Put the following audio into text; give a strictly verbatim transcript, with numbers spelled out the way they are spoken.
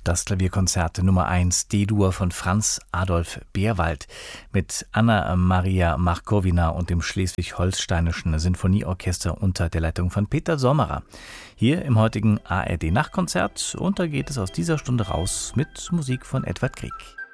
das Klavierkonzert Nummer eins D-Dur von Franz Adolf Beerwald mit Anna Maria Markowina und dem Schleswig-Holsteinischen Sinfonieorchester unter der Leitung von Peter Sommerer. Hier im heutigen A R D-Nachtkonzert und da geht es aus dieser Stunde raus mit Musik von Edvard Grieg.